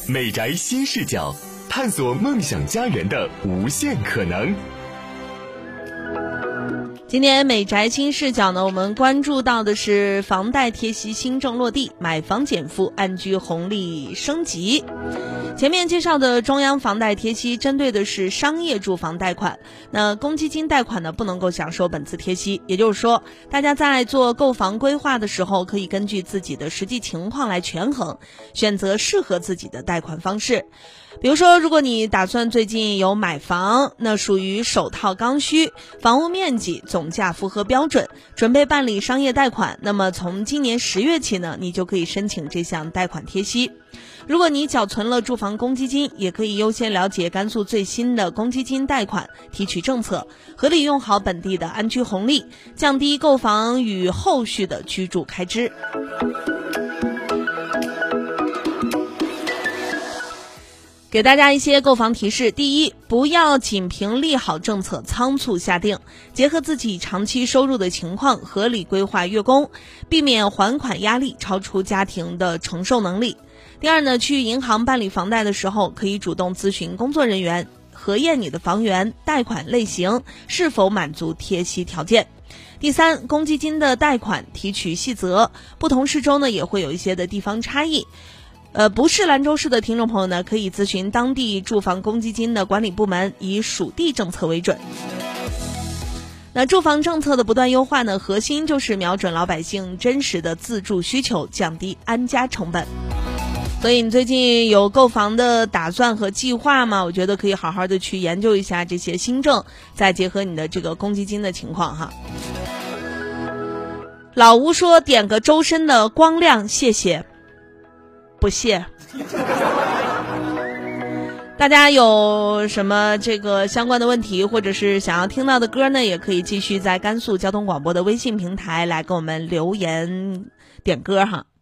美宅新视角，探索梦想家园的无限可能。 今天美宅新视角呢，我们关注到的是房贷贴息新政落地，买房减负，安居红利升级。前面介绍的中央房贷贴息针对的是商业住房贷款，那公积金贷款呢不能够享受本次贴息，也就是说大家在做购房规划的时候，可以根据自己的实际情况来权衡，选择适合自己的贷款方式。比如说，如果你打算最近有买房，那属于首套刚需，房屋面积总价符合标准，准备办理商业贷款，那么从今年10月起呢，你就可以申请这项贷款贴息。如果你缴存了住房公积金，也可以优先了解甘肃最新的公积金贷款提取政策，合理用好本地的安居红利，降低购房与后续的居住开支。给大家一些购房提示。第一，不要仅凭利好政策仓促下定，结合自己长期收入的情况，合理规划月供，避免还款压力超出家庭的承受能力。第二呢，去银行办理房贷的时候，可以主动咨询工作人员，核验你的房源、贷款类型是否满足贴息条件。第三，公积金的贷款提取细则，不同市州呢也会有一些的地方差异。不是兰州市的听众朋友呢，可以咨询当地住房公积金的管理部门，以属地政策为准。那住房政策的不断优化呢，核心就是瞄准老百姓真实的自住需求，降低安家成本。所以你最近有购房的打算和计划吗？我觉得可以好好的去研究一下这些新政，再结合你的这个公积金的情况哈。老吴说点个周深的光亮，谢谢。不谢。大家有什么这个相关的问题，或者是想要听到的歌呢，也可以继续在甘肃交通广播的微信平台来给我们留言点歌哈。